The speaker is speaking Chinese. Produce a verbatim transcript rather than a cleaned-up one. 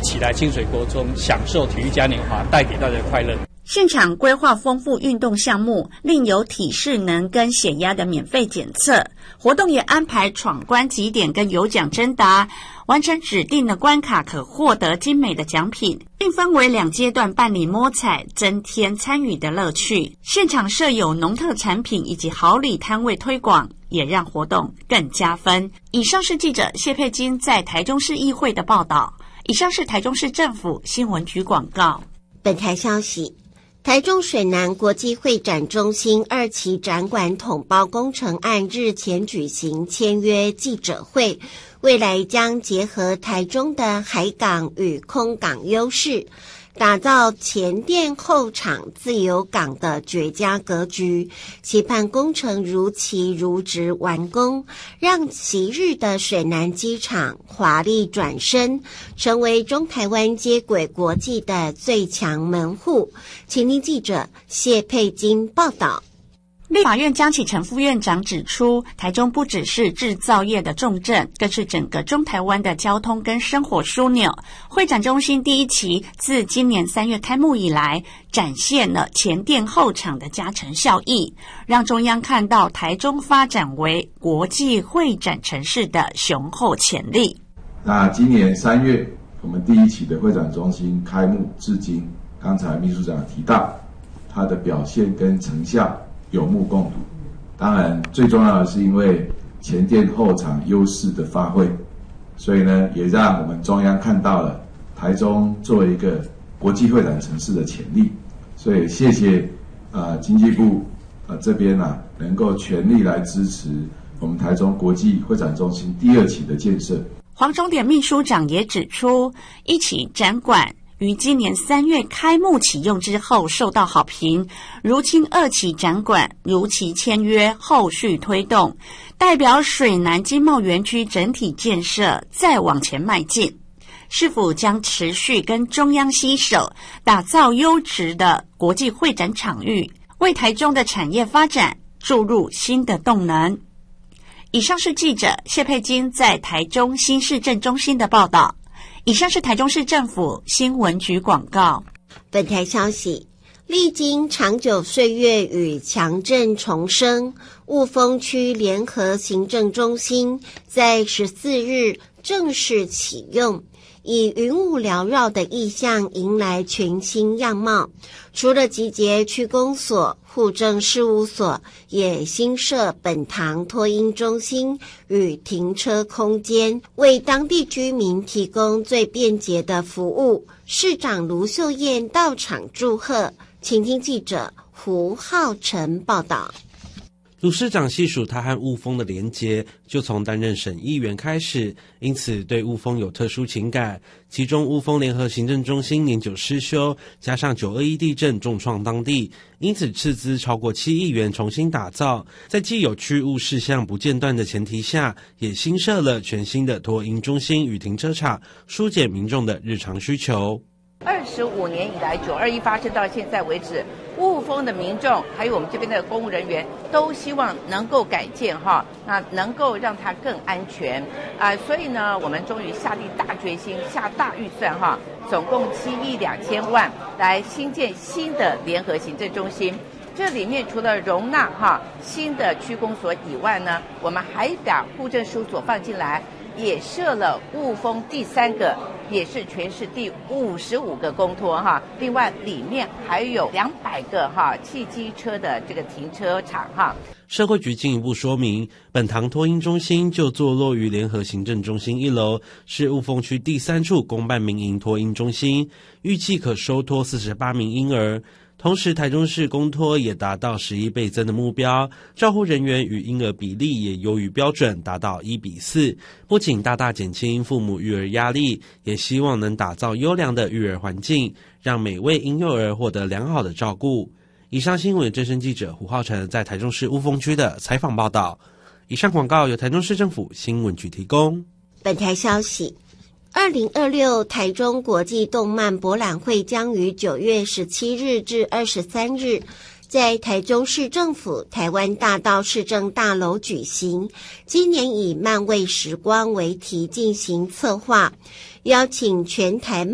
起来清水国中享受体育嘉年华带给大家的快乐。 现场规划丰富运动项目，另有体适能跟血压的免费检测，活动也安排闯关集点跟有奖征答，完成指定的关卡可获得精美的奖品，并分为两阶段办理摸彩，增添参与的乐趣。现场设有农特产品以及好礼摊位推广，也让活动更加分。以上是记者谢佩金在台中市议会的报道。以上是台中市政府新闻局广告。 本台消息，台中水南国际会展中心二期展馆统包工程案日前举行签约记者会，未来将结合台中的海港与空港优势，打造前店后厂自由港的绝佳格局，期盼工程如期如职完工，让昔日的水南机场华丽转身，成为中台湾接轨国际的最强门户。请听记者谢佩金报道。 立法院江启臣副院长指出，台中不只是制造业的重镇，更是整个中台湾的交通跟生活枢纽。会展中心第一期自今年三月开幕以来，展现了前店后厂的加成效益，让中央看到台中发展为国际会展城市的雄厚潜力。 那今年三月，我们第一期的会展中心开幕至今，刚才秘书长提到，它的表现跟成效有目共睹。当然最重要的是因为前店后厂优势的发挥，所以呢也让我们中央看到了台中作为一个国际会展城市的潜力。所以谢谢呃经济部呃这边啊能够全力来支持我们台中国际会展中心第二期的建设。 黄忠典秘书长也指出，一期展馆于今年三月开幕启用之后受到好评，如今二期展馆如期签约，后续推动，代表水南经贸园区整体建设再往前迈进。是否将持续跟中央携手，打造优质的国际会展场域，为台中的产业发展注入新的动能？以上是记者谢佩金在台中新市政中心的报道。以上是台中市政府新闻局广告。 本台消息，历经长久岁月与强震重生，雾峰区联合行政中心在十四日正式启用，以云雾缭绕的意象迎来全新样貌。除了集结区公所、户政事务所，也新设本堂托婴中心与停车空间，为当地居民提供最便捷的服务。市长卢秀燕到场祝贺，请听记者胡浩成报道。 卢市长细数他和雾峰的连结，就从担任省议员开始，因此对雾峰有特殊情感。其中雾峰联合行政中心年久失修，加上九二一地震重创当地，因此斥资超过七亿元重新打造。在既有区务事项不间断的前提下，也新设了全新的托婴中心与停车场，疏解民众的日常需求。 二十五年以来，九二一发生到现在为止，雾峰的民众还有我们这边的公务人员都希望能够改建哈，那能够让它更安全啊、呃，所以呢，我们终于下定大决心，下大预算哈，总共七亿两千万来新建新的联合行政中心。这里面除了容纳哈新的区公所以外呢，我们还把户政事务所放进来，也设了雾峰第三个，也是全市第五十五个公托哈。另外里面还有两百个哈汽机车的这个停车场哈。 社会局进一步说明，本堂托婴中心就坐落于联合行政中心一楼，是雾峰区第三处公办民营托婴中心，预计可收托四十八名婴儿。同时台中市公托也达到十一倍增的目标，照护人员与婴儿比例也优于标准，达到一比四，不仅大大减轻父母育儿压力，也希望能打造优良的育儿环境，让每位婴幼儿获得良好的照顾。以上新闻正声记者胡浩成在台中市雾峰区的采访报道。以上广告由台中市政府新闻局提供。 本台消息，二零二六台中国际动漫博览会将于九月十七日至二十三日在台中市政府台湾大道市政大楼举行。今年以漫味时光为题进行策划，邀请全台